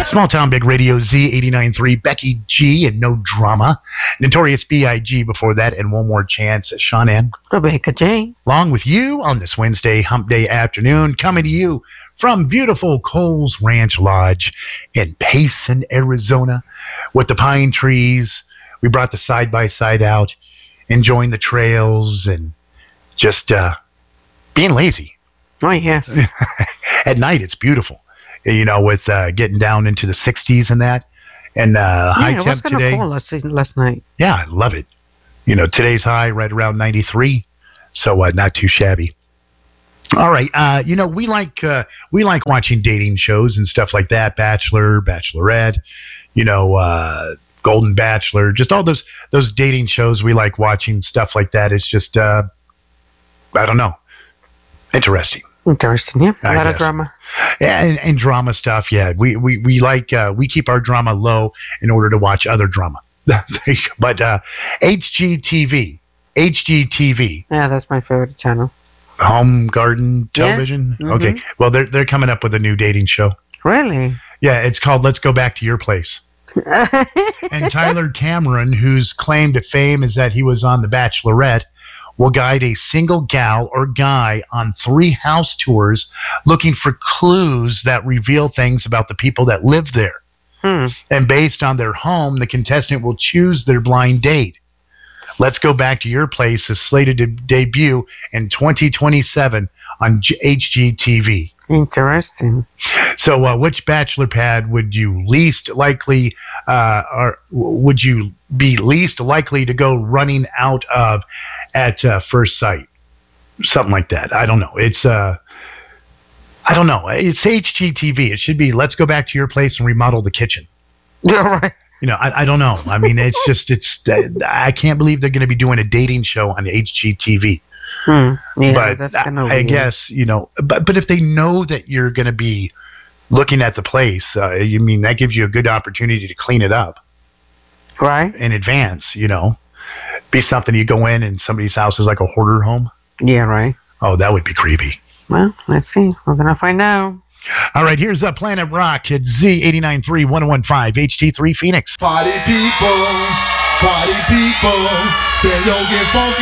Small Town Big Radio Z 89.3, Becky G and No Drama. Notorious B.I.G. before that, and One More Chance, Sean Ann. Rebecca J. Along with you on this Wednesday hump day afternoon, coming to you from beautiful Coles Ranch Lodge in Payson, Arizona, with the pine trees. We brought the side-by-side out, enjoying the trails and just being lazy. Oh, yes. At night, it's beautiful. You know, with getting down into the 60s and that. And high temp today. It was kind of cool last night. Yeah, I love it. You know, today's high right around 93. So not too shabby. All right. You know, we like watching dating shows and stuff like that. Bachelor, Bachelorette, you know, Golden Bachelor, just all those dating shows. We like watching stuff like that. It's just, I don't know, interesting. Interesting, yeah. A lot of drama. Yeah, and drama stuff, yeah. We like, we keep our drama low in order to watch other drama. But HGTV. Yeah, that's my favorite channel. Home Garden Television? Yeah. Mm-hmm. Okay. Well, they're coming up with a new dating show. Really? Yeah, it's called Let's Go Back to Your Place. And Tyler Cameron, whose claim to fame is that he was on The Bachelorette, will guide a single gal or guy on 3 house tours looking for clues that reveal things about the people that live there. And based on their home, the contestant will choose their blind date. Let's Go Back to Your Place is slated to debut in 2027 on HGTV. Interesting. So which bachelor pad would you least likely or would you be least likely to go running out of at first sight? Something like that. I don't know. It's I don't know. It's HGTV. It should be Let's Go Back to Your Place and remodel the kitchen. Yeah, right. You know, I don't know. I mean, it's just I can't believe they're going to be doing a dating show on HGTV. Yeah, but that's kind of I guess, you know, but if they know that you're going to be looking at the place, you mean that gives you a good opportunity to clean it up, right, in advance. You know, be something you go in and somebody's house is like a hoarder home. Yeah, right. Oh, that would be creepy. Well, let's see. We're gonna find out. All right, here's Planet Rock at Z89.3 1015 HT3 Phoenix. Party people, can you get funky?